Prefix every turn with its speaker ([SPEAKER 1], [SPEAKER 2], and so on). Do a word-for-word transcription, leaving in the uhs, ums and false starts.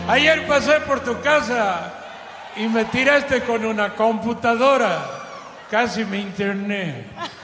[SPEAKER 1] Ayer pasé por tu casa y me tiraste con una computadora. Casi me interné.